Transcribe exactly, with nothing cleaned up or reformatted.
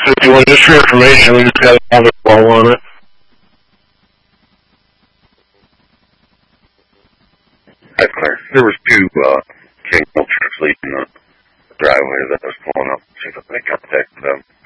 fifty-one, just for information, we just got another ball on it. That's clear. There was two uh, King trucks leaving the driveway that was pulling up. See if I can contact them.